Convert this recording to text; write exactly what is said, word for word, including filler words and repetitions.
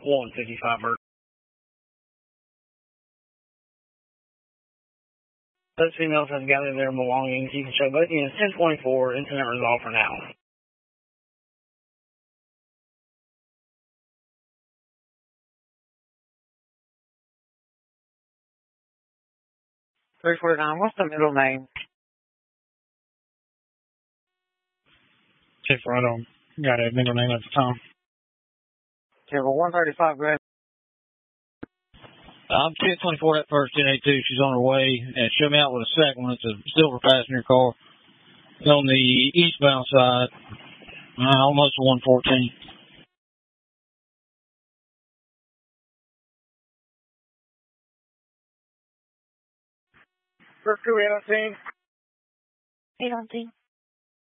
one fifty-five Bird. Those females have gathered their belongings. You can show both units ten twenty-four, incident resolved for now. three forty-nine, what's the middle name? Chief, right on. Got a middle name at the time. Okay, well, one thirty-five, go ahead. I'm ten twenty-four, that first ten eighty-two. She's on her way. And show me out with a second one. It's a silver passenger car. On the eastbound side, uh, almost one fourteen. First crew, eight on scene. eight on scene.